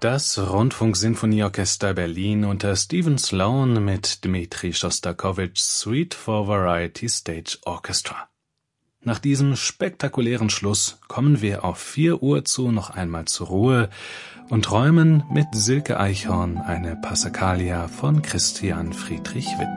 Das Rundfunksinfonieorchester Berlin unter Stephen Sloan mit Dmitri Schostakowitschs Suite for Variety Stage Orchestra. Nach diesem spektakulären Schluss kommen wir auf 4 Uhr noch einmal zur Ruhe und träumen mit Silke Eichhorn eine Passacaglia von Christian Friedrich Witt.